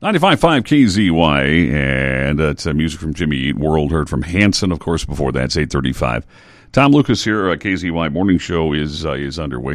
95.5 KZY, and it's music from Jimmy Eat World, heard from Hanson, of course, before that's 8:35. Tom Lucas here, KZY Morning Show is underway.